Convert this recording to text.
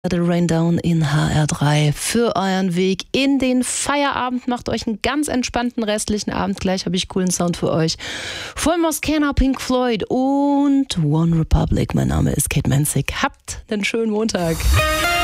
Let It Rain Down in HR3 für euren Weg in den Feierabend. Macht euch einen ganz entspannten restlichen Abend. Gleich habe ich coolen Sound für euch. Von Moskana, Pink Floyd und One Republic. Mein Name ist Kate Menzig. Habt einen schönen Montag.